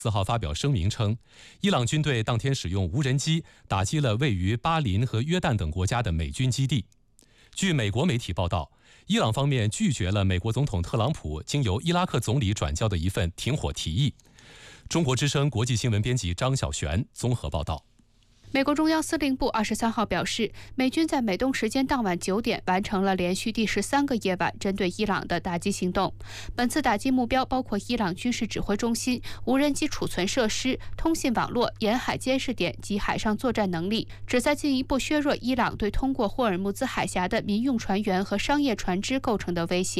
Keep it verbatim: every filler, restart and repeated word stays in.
四号发表声明称，伊朗军队当天使用无人机打击了位于巴林和约旦等国家的美军基地。据美国媒体报道，伊朗方面拒绝了美国总统特朗普经由伊拉克总理转交的一份停火提议。中国之声国际新闻编辑张小璇综合报道。 美国中央司令部二十三号表示，美军在美东时间当晚九点完成了连续第十三个夜晚针对伊朗的打击行动。本次打击目标包括伊朗军事指挥中心、无人机储存设施、通信网络、沿海监视点及海上作战能力，旨在进一步削弱伊朗对通过霍尔木兹海峡的民用船员和商业船只构成的威胁。